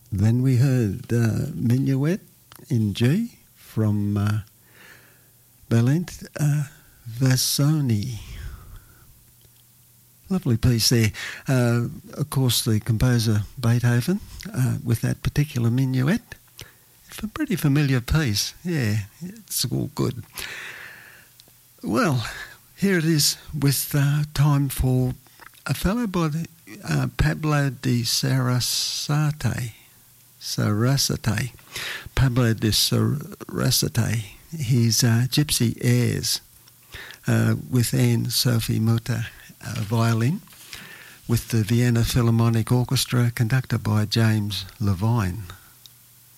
Then we heard Minuet in G from Bülent Vasoni. Lovely piece there. Of course, the composer Beethoven with that particular minuet. It's a pretty familiar piece. Yeah, it's all good. Well, here it is with time for a fellow by the Pablo de Sarasate. Pablo de Sarasate. His Gypsy Airs with Anne-Sophie Mutter violin, with the Vienna Philharmonic Orchestra conducted by James Levine.